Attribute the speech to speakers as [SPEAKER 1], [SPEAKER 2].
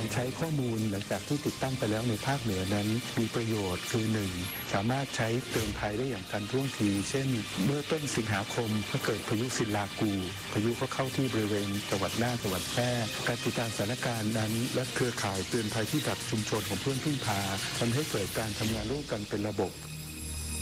[SPEAKER 1] การใช้ข้อมูลหลังจากที่ติดตั้งไปแล้วในภาคเหนือนั้นมีประโยชน์คือ1สามารถใช้เตือนภัยได้อย่างทันท่วงทีเช่นเมื่อต้นสิงหาคมก็เกิดพายุศิลากูพายุก็เข้าที่บริเวณจังหวัดน่านจังหวัดแพร่การติดตามสถานการณ์นั้นและเครือข่ายเตือนภัยที่ดับชุมชนของเพื่อนพึ่งพาทำให้เกิดการทำงานร่วมกันเป็นระบบ